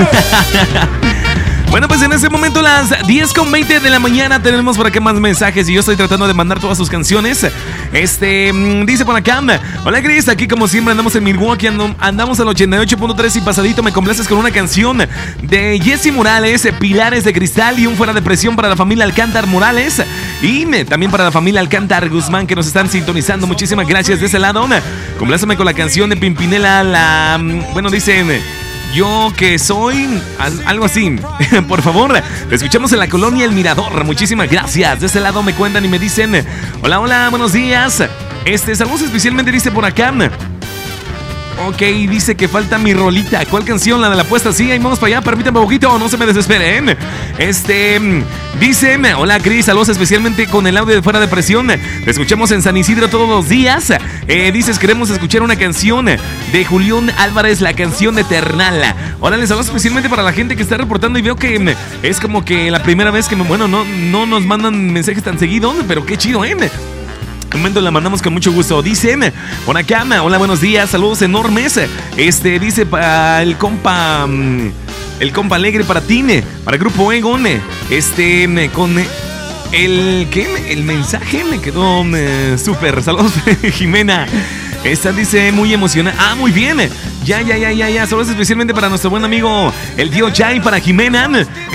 Bueno, pues en este momento las 10:20 de la mañana tenemos por acá más mensajes y yo estoy tratando de mandar todas sus canciones. Dice por acá: hola Cris, aquí como siempre andamos en Milwaukee, andamos al 88.3 y pasadito. Me complaces con una canción de Jessy Morales, Pilares de Cristal, y un Fuera de Presión para la familia Alcántar Morales y también para la familia Alcántar Guzmán que nos están sintonizando. Muchísimas gracias de ese lado. Compláceme con la canción de Pimpinela, bueno, dicen... Yo que soy algo así. Por favor, te escuchamos en la colonia El Mirador. Muchísimas gracias. De este lado me cuentan y me dicen: hola, hola, buenos días. Saludos especialmente, dice por acá. Ok, dice que falta mi rolita. ¿Cuál canción? La de la apuesta. Sí, ahí vamos para allá. Permítame un poquito, no se me desesperen. Dicen: hola Cris, saludos especialmente con el audio de Fuera de Presión. Te escuchamos en San Isidro todos los días. Dices: queremos escuchar una canción de Julián Álvarez, la canción de Eternal. Órale, saludos especialmente para la gente que está reportando y veo que es como que la primera vez que bueno, no nos mandan mensajes tan seguidos, pero qué chido, momento la mandamos con mucho gusto. Dicen por acá: hola, buenos días, saludos enormes. Dice para el compa Alegre, para Tine, para Grupo Egon. Con el mensaje me quedó súper. Saludos, Jimena. Dice muy emocionada. Ah, muy bien. Ya. Saludos especialmente para nuestro buen amigo el tío Chay, para Jimena.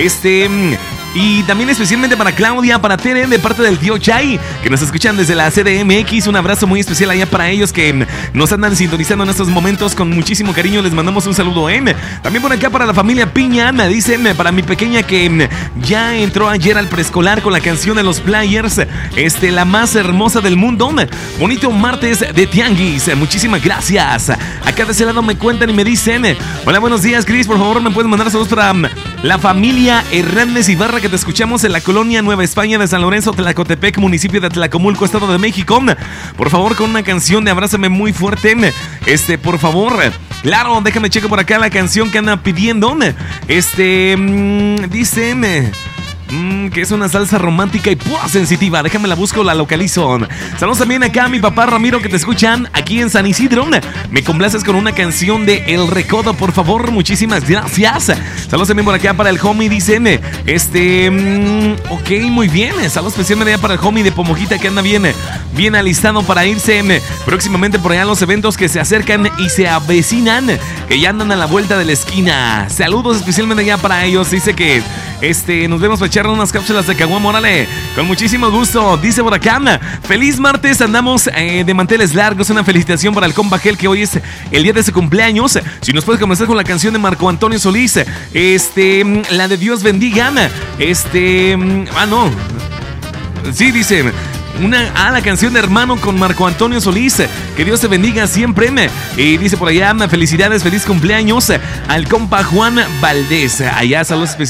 Y también especialmente para Claudia, para Tere, de parte del tío Chay, que nos escuchan desde la CDMX. Un abrazo muy especial allá para ellos que nos andan sintonizando en estos momentos con muchísimo cariño. Les mandamos un saludo, También por acá para la familia Piña, dicen para mi pequeña que ya entró ayer al preescolar con la canción de los Players, la más hermosa del mundo. Bonito martes de tianguis. Muchísimas gracias. Acá de ese lado me cuentan y me dicen: hola, buenos días, Cris, por favor me puedes mandar saludos para la familia Hernández Ibarra, que te escuchamos en la colonia Nueva España de San Lorenzo, Tlacotepec, municipio de Tlacomulco, Estado de México. Por favor, con una canción de Abrázame muy fuerte. Por favor. Claro, déjame checar por acá la canción que andan pidiendo. Dicen que es una salsa romántica y pura sensitiva. Déjame la busco, la localizo. Saludos también acá a mi papá Ramiro, que te escuchan aquí en San Isidro. Me complaces con una canción de El Recodo, por favor. Muchísimas gracias. Saludos también por acá para el homie, dicen. Ok, muy bien. Saludos especialmente para el homie de Pomojita, que anda bien alistado para irse próximamente por allá a los eventos que se acercan y se avecinan, que ya andan a la vuelta de la esquina. Saludos especialmente allá para ellos. Dice que nos vemos para echar unas cápsulas de caguama. Órale, con muchísimo gusto. Dice por acá: feliz martes, andamos de manteles largos. Una felicitación para el compa Gel, que hoy es el día de su cumpleaños. Si nos puedes comenzar con la canción de Marco Antonio Solís, la de Dios bendiga. No. Sí, dice la canción de Hermano con Marco Antonio Solís. Que Dios te bendiga siempre. Y dice por allá: felicidades, feliz cumpleaños al compa Juan Valdés. Allá, saludos especiales